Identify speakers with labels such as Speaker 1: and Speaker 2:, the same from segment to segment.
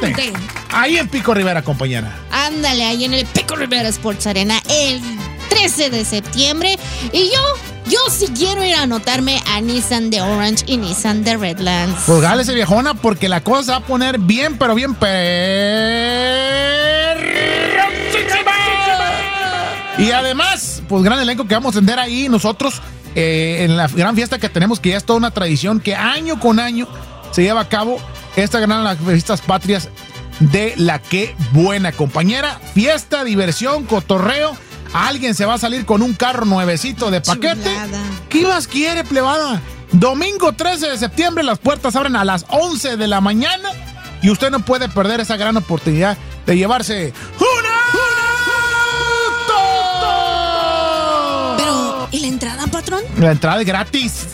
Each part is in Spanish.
Speaker 1: norte. Ahí en Pico Rivera, compañera.
Speaker 2: Ándale, ahí en el Pico Rivera Sports Arena el 13 de septiembre. Y yo sí quiero ir a anotarme a Nissan de Orange y Nissan de Redlands.
Speaker 1: Pues gálese, viejona, porque la cosa se va a poner bien, pero bien Y además, pues gran elenco que vamos a tener ahí nosotros en la gran fiesta que tenemos, que ya es toda una tradición que año con año se lleva a cabo esta gran las fiestas patrias de la Que Buena, compañera. Fiesta, diversión, cotorreo. Alguien se va a salir con un carro nuevecito de paquete.
Speaker 2: Chulada.
Speaker 1: ¿Qué más quiere, plebada? Domingo 13 de septiembre, las puertas abren a las 11 de la mañana y usted no puede perder esa gran oportunidad de llevarse una.
Speaker 2: Pero, ¿y la entrada, patrón?
Speaker 1: La entrada es gratis.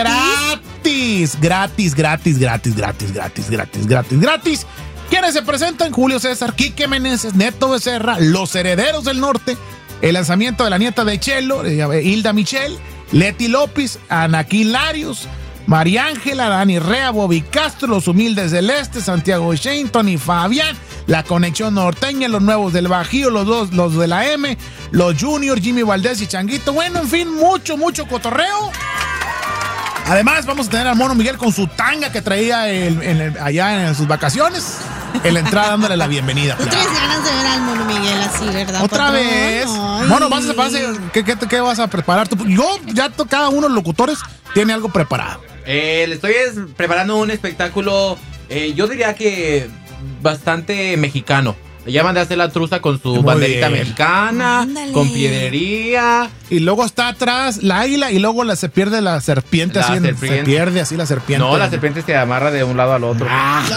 Speaker 1: Gratis. ¿Quiénes se presentan? Julio César, Quique Meneses, Neto Becerra, Los Herederos del Norte, el lanzamiento de la nieta de Chelo, Hilda Michel, Leti López, Anaquín Larios, María Ángela, Dani Rea, Bobby Castro, Los Humildes del Este, Santiago Sheinton y Fabián, La Conexión Norteña, Los Nuevos del Bajío, los de la M, Los Junior, Jimmy Valdés y Changuito. Bueno, en fin, mucho cotorreo. Además, vamos a tener al Mono Miguel con su tanga que traía allá en sus vacaciones. En la entrada dándole la bienvenida.
Speaker 2: Otra vez ganas de ver al Mono Miguel así, ¿verdad?
Speaker 1: Otra
Speaker 2: patrón?
Speaker 1: vez.
Speaker 2: Ay.
Speaker 1: Mono, ¿qué vas a preparar tú? Cada uno de los locutores tiene algo preparado.
Speaker 3: Le estoy preparando un espectáculo, yo diría que bastante mexicano. Ya mandé a hacer la truza con su
Speaker 1: Muy
Speaker 3: banderita
Speaker 1: bien.
Speaker 3: mexicana,
Speaker 2: Ándale.
Speaker 3: con piedrería.
Speaker 1: Y luego está atrás la águila y luego se pierde la serpiente. Se pierde así la serpiente.
Speaker 3: No, la serpiente se amarra de un lado al otro.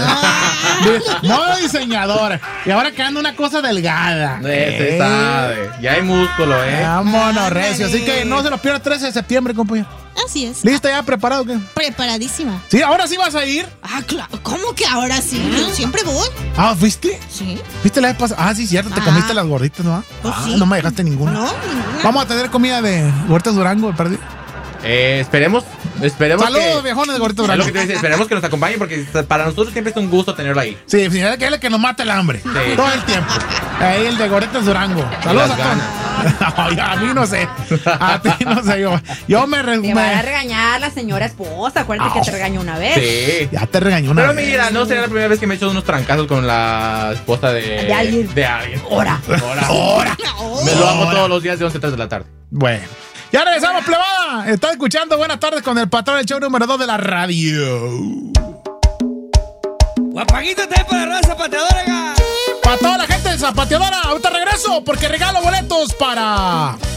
Speaker 1: Modo diseñador. Y ahora quedando una cosa delgada.
Speaker 3: Se sabe. Ya hay músculo,
Speaker 1: Vámonos, recio. Así que no se lo pierda el 13 de septiembre, compañero.
Speaker 2: Así es.
Speaker 1: ¿Lista ya? ¿Preparado o qué?
Speaker 2: Preparadísima.
Speaker 1: Sí, ahora sí vas a ir.
Speaker 2: Ah, claro. ¿Cómo que ahora sí? Yo siempre voy.
Speaker 1: ¿Fuiste?
Speaker 2: Sí.
Speaker 1: ¿Viste la vez pasada? Sí, cierto, te comiste las gorditas, ¿no?
Speaker 2: Pues sí.
Speaker 1: No me dejaste ninguna.
Speaker 2: No, ninguna.
Speaker 1: Vamos a tener comida de Gorditas Durango, perdí.
Speaker 3: Esperemos
Speaker 1: Saludos, viejones de Gorditas
Speaker 3: es
Speaker 1: Durango.
Speaker 3: lo que te decía, esperemos que nos acompañen porque para nosotros siempre es un gusto tenerlo ahí.
Speaker 1: Sí, que es el que nos mata el hambre.
Speaker 3: Sí.
Speaker 1: Todo el tiempo. Ahí el de Gorditas Durango. Saludos a todos. Ay, a mí no sé. A ti no sé. Yo me...
Speaker 4: Te va a regañar la señora esposa. Acuérdate que te regañó una vez.
Speaker 3: Sí.
Speaker 1: Ya te regañó una
Speaker 3: Pero
Speaker 1: vez.
Speaker 3: mira, no será la primera vez que me he hecho unos trancazos con la esposa de
Speaker 4: alguien.
Speaker 3: Ahora. Me lo hago todos los días de 11 a 3 de la tarde.
Speaker 1: Bueno. Ya regresamos, plebada. Está escuchando Buenas Tardes con el patrón del show número 2 de la radio.
Speaker 5: Guapaguito está para la zapateadora.
Speaker 1: Para toda la gente de Zapateadora, ahorita regreso porque regalo boletos para